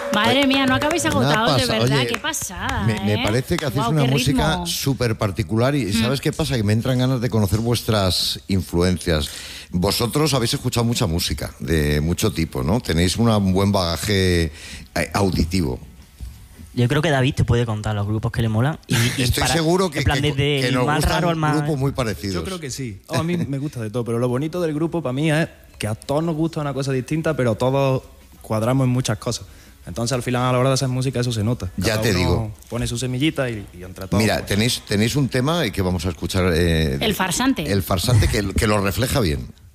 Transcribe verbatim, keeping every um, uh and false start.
Madre mía, no acabáis agotados, de pasa- verdad, oye, qué pasada. Me, ¿eh? me parece que hacéis Guau, una qué música ritmo. súper particular y ¿sabes qué pasa? Que me entran ganas de conocer vuestras influencias. Vosotros habéis escuchado mucha música de mucho tipo, ¿no? Tenéis una- un buen bagaje eh, auditivo. Yo creo que David te puede contar los grupos que le molan. Y, y Estoy para- seguro que, en plan, que- desde que el nos más gustan raro al más... grupos muy parecidos. Yo creo que sí. Oh, a mí me gusta de todo, pero lo bonito del grupo para mí es que a todos nos gusta una cosa distinta, pero todos cuadramos en muchas cosas. Entonces, al final, a la hora de hacer música, eso se nota. Ya Cada te uno digo. Pone su semillita y, y entre todos. Mira, pues, tenéis, tenéis un tema que vamos a escuchar. eh, El farsante. El farsante que, que lo refleja bien.